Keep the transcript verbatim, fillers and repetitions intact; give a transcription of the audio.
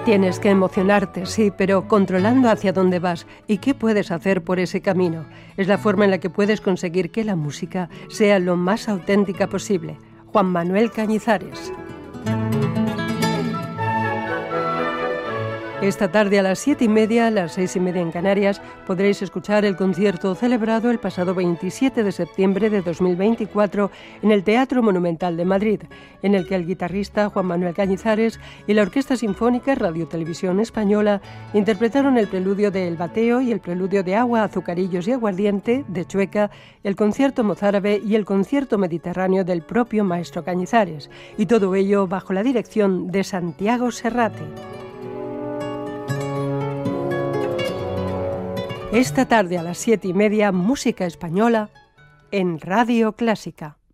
Tienes que emocionarte, sí, pero controlando hacia dónde vas y qué puedes hacer por ese camino. Es la forma en la que puedes conseguir que la música sea lo más auténtica posible. Juan Manuel Cañizares. Esta tarde a las siete y media, a las seis y media en Canarias, podréis escuchar el concierto celebrado el pasado veintisiete de septiembre de dos mil veinticuatro en el Teatro Monumental de Madrid, en el que el guitarrista Juan Manuel Cañizares y la Orquesta Sinfónica Radio Televisión Española interpretaron el preludio de El Bateo y el preludio de Agua, Azucarillos y Aguardiente de Chueca, el concierto mozárabe y el concierto mediterráneo del propio maestro Cañizares, y todo ello bajo la dirección de Santiago Serrate. Esta tarde a las siete y media, música española en Radio Clásica.